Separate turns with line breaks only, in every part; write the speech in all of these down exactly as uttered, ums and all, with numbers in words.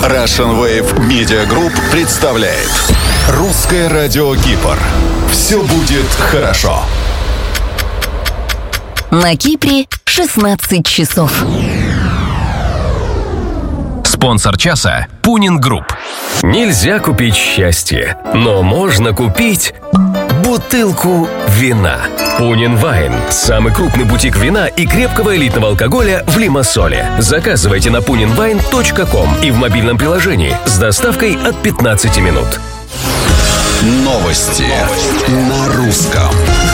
Russian Wave Media Group представляет Русское радио Кипр. Все будет хорошо.
На Кипре шестнадцать часов.
Спонсор часа – Пунин Групп.
Нельзя купить счастье, но можно купить бутылку вина. Пунин Вайн – самый крупный бутик вина и крепкого элитного алкоголя в Лимассоле. Заказывайте на пунин вайн точка ком и в мобильном приложении с доставкой от пятнадцати минут.
Новости на русском.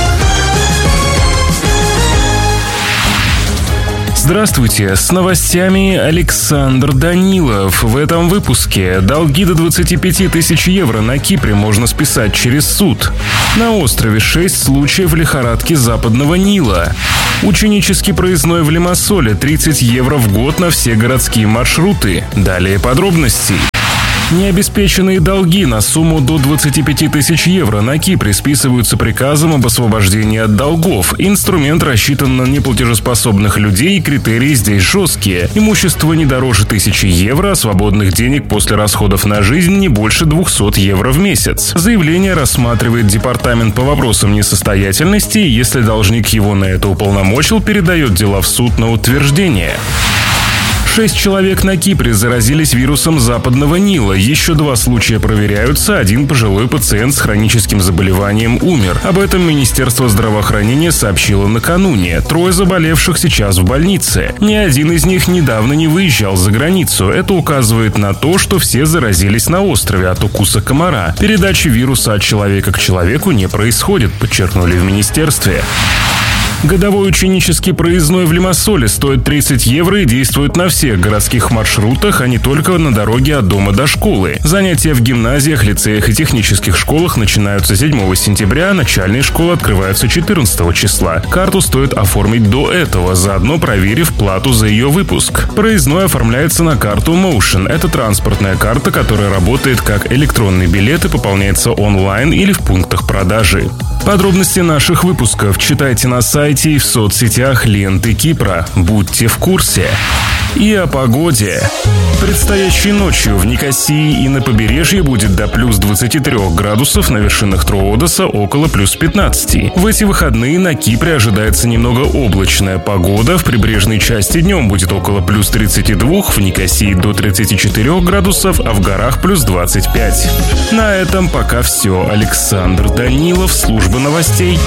Здравствуйте, с новостями Александр Данилов. В этом выпуске долги до двадцати пяти тысяч евро на Кипре можно списать через суд. На острове шесть случаев лихорадки Западного Нила. Ученический проездной в Лимассоле тридцать евро в год на все городские маршруты. Далее подробности. Необеспеченные долги на сумму до двадцати пяти тысяч евро на Кипре списываются приказом об освобождении от долгов. Инструмент рассчитан на неплатежеспособных людей, и критерии здесь жесткие. Имущество не дороже тысячи евро, а свободных денег после расходов на жизнь не больше двухсот евро в месяц. Заявление рассматривает департамент по вопросам несостоятельности, и если должник его на это уполномочил, передает дела в суд на утверждение. Шесть человек на Кипре заразились вирусом Западного Нила. Еще два случая проверяются. Один пожилой пациент с хроническим заболеванием умер. Об этом Министерство здравоохранения сообщило накануне. Трое заболевших сейчас в больнице. Ни один из них недавно не выезжал за границу. Это указывает на то, что все заразились на острове от укуса комара. Передача вируса от человека к человеку не происходит, подчеркнули в министерстве. Годовой ученический проездной в Лимассоле стоит тридцать евро и действует на всех городских маршрутах, а не только на дороге от дома до школы. Занятия в гимназиях, лицеях и технических школах начинаются седьмого сентября, а начальные школы открываются четырнадцатого числа. Карту стоит оформить до этого, заодно проверив плату за ее выпуск. Проездной оформляется на карту Motion. Это транспортная карта, которая работает как электронный билет и пополняется онлайн или в пунктах продажи. Подробности наших выпусков читайте на сайте и в соцсетях ленты Кипра. Будьте в курсе. И о погоде. Предстоящей ночью в Никосии и на побережье будет до плюс двадцати трёх градусов, на вершинах Троодоса около плюс пятнадцати. В эти выходные на Кипре ожидается немного облачная погода. В прибрежной части днем будет около плюс тридцати двух, в Никосии до тридцати четырёх градусов, а в горах плюс двадцать пять. На этом пока все. Александр Данилов, служба новостей.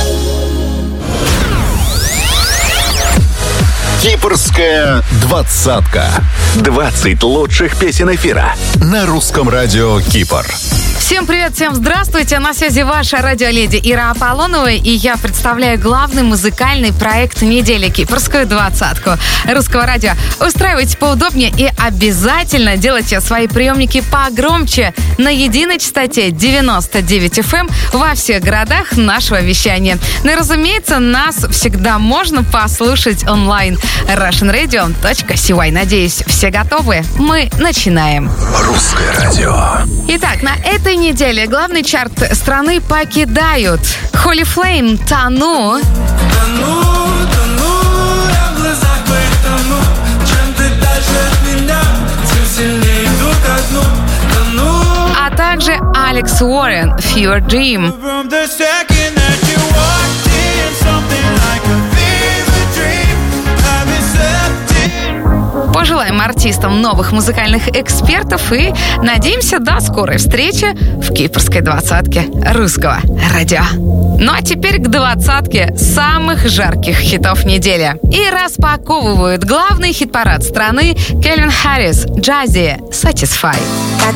Кипрская двадцатка. двадцать лучших песен эфира на русском радио Кипр.
Всем привет, всем здравствуйте. На связи ваша радиоледи Ира Аполлонова, и я представляю главный музыкальный проект недели — Кипрскую двадцатку Русского радио. Устраивайтесь поудобнее и обязательно делайте свои приемники погромче на единой частоте девяносто девять эф эм во всех городах нашего вещания. Ну и, разумеется, нас всегда можно послушать онлайн. Russian Radio точка си уай. Надеюсь, все готовы? Мы начинаем.
Русское радио.
Итак, на этой неделе главный чарт страны покидают Holy Flame «Тону».
Тону, тону, я в глазах твоих тону. Чем ты дальше от меня, тем сильнее иду ко дну. Тону.
А также Алекс Уоррен «Fever Dream».
From the second that you walked in, something like a fever dream. I've accepted.
Пожелаем артистам новых музыкальных экспертов и надеемся до скорой встречи в Кипрской двадцатке Русского радио. Ну а теперь к двадцатке самых жарких хитов недели. И распаковывают главный хит-парад страны Кельвин Харрис «Jazzy Satisfy».